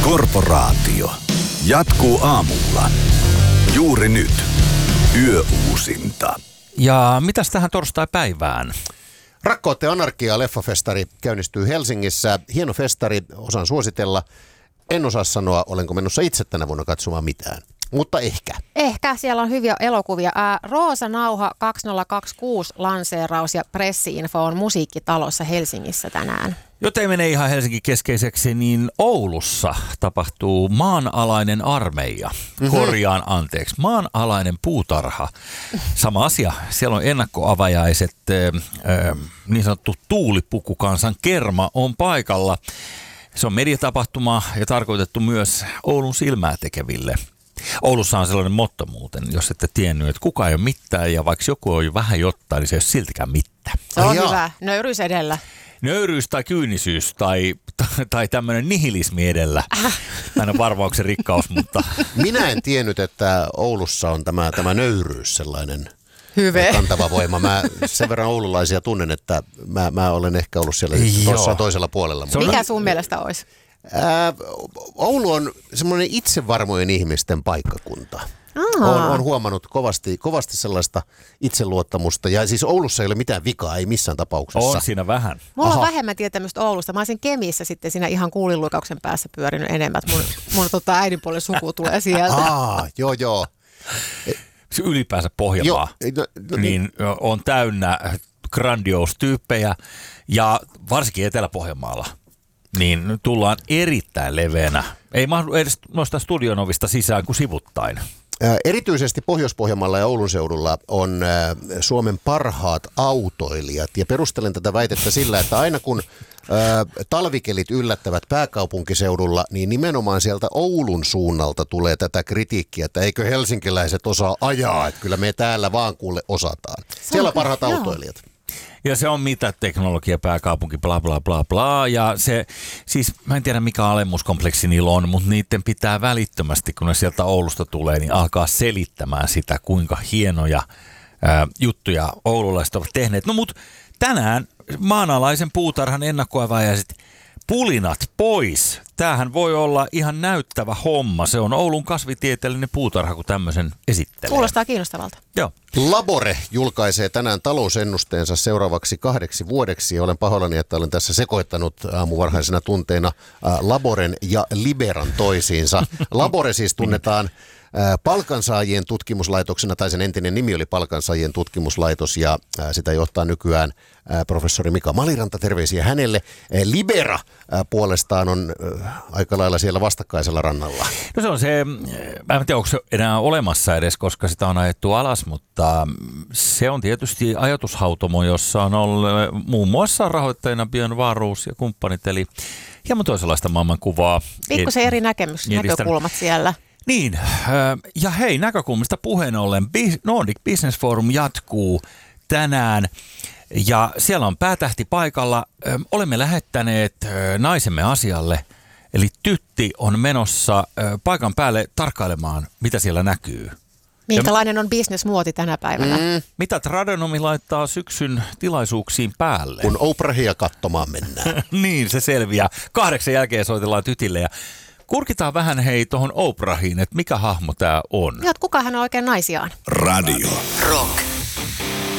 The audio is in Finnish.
Korporaatio jatkuu aamulla. Juuri nyt. Yöuusinta. Ja mitäs tähän torstai-päivään? Rakkautta ja anarkia leffafestari käynnistyy Helsingissä. Hieno festari, osaan suositella. En osaa sanoa, olenko menossa itse tänä vuonna katsomaan mitään, mutta ehkä. Ehkä, siellä on hyviä elokuvia. Roosa Nauha 2026 lanseeraus ja pressi-info on Musiikkitalossa Helsingissä tänään. Joten menee ihan Helsingin keskeiseksi, niin Oulussa tapahtuu maanalainen armeija. Maanalainen puutarha. Sama asia. Siellä on ennakkoavajaiset, niin sanottu tuulipukukansan kerma on paikalla. Se on mediatapahtuma ja tarkoitettu myös Oulun silmää tekeville. Oulussa on sellainen motto muuten, jos ette tiennyt, että kukaan ei ole mitään ja vaikka joku on jo vähän jotain, niin se ei ole siltikään mitään. Se on hyvä. Nöyryys edellä. Nöyryys tai kyynisyys tai tämmöinen nihilismi edellä. Aina varvauksen rikkaus, mutta... Minä en tiennyt, että Oulussa on tämä nöyryys sellainen Hyve. Kantava voima. Mä sen verran oululaisia tunnen, että mä olen ehkä ollut siellä toisella puolella. Mikä sun mielestä olisi? Oulu on semmoinen itsevarmojen ihmisten paikkakunta. Olen huomannut kovasti sellaista itseluottamusta. Ja siis Oulussa ei ole mitään vikaa, ei missään tapauksessa. On siinä vähän. Mulla on vähemmän tietämystä Oulusta. Mä olisin Kemissä sitten siinä ihan kuulinlukauksen päässä pyörinyt enemmän. Mun äidinpuolen suku tulee sieltä. Joo. Se ylipäänsä Pohjanmaa niin on täynnä grandiose-tyyppejä ja varsinkin Etelä-Pohjanmaalla. Niin tullaan erittäin leveänä. Ei mahdu edes nostaa studion ovista sisään kuin sivuttain. Erityisesti Pohjois-Pohjanmaalla ja Oulun seudulla on Suomen parhaat autoilijat. Ja perustelen tätä väitettä sillä, että aina kun talvikelit yllättävät pääkaupunkiseudulla, niin nimenomaan sieltä Oulun suunnalta tulee tätä kritiikkiä, että eikö helsinkiläiset osaa ajaa, että kyllä me täällä vaan kuule osataan. Siellä on parhaat autoilijat. Ja se on mitä teknologia, pääkaupunki, bla bla bla bla. Ja se, siis mä en tiedä mikä alemmuuskompleksi niillä on, mutta niiden pitää välittömästi, kun ne sieltä Oulusta tulee, niin alkaa selittämään sitä, kuinka hienoja juttuja oululaiset ovat tehneet. No mut tänään maanalaisen puutarhan ennakkoavajaiset pulinat pois. Tämähän voi olla ihan näyttävä homma. Se on Oulun kasvitieteellinen puutarha, kun tämmöisen esittelee. Kuulostaa kiinnostavalta. Joo. Labore julkaisee tänään talousennusteensa seuraavaksi 2 vuodeksi. Ja olen pahoillani, että olen tässä sekoittanut aamuvarhaisena tunteina Laboren ja Liberan toisiinsa. Labore siis tunnetaan palkansaajien tutkimuslaitoksena, tai sen entinen nimi oli Palkansaajien tutkimuslaitos, ja sitä johtaa nykyään professori Mika Maliranta, terveisiä hänelle. Libera puolestaan on aika lailla siellä vastakkaisella rannalla. No se on se, mä en tiedä onko se enää olemassa edes, koska sitä on ajettu alas, mutta se on tietysti ajatushautomo, jossa on ollut muun muassa rahoittajina Björn Wahlroos ja kumppanit, eli hieman toisenlaista maailmankuvaa. Pikkusen eri näkökulmat siellä. Niin, ja hei, näkökulmista puheen ollen, Nordic Business Forum jatkuu tänään ja siellä on päätähti paikalla. Olemme lähettäneet naisemme asialle, eli Tytti on menossa paikan päälle tarkkailemaan, mitä siellä näkyy. Minkälainen on business-muoti tänä päivänä? Mitä Tradenomi laittaa syksyn tilaisuuksiin päälle? Kun Oprahia katsomaan mennään. Niin, se selviää. 8 jälkeen soitellaan Tytille ja kurkitaan vähän hei tuohon Oprahiin, että mikä hahmo tää on. Kuka hän on oikein naisiaan? Radio. Rock.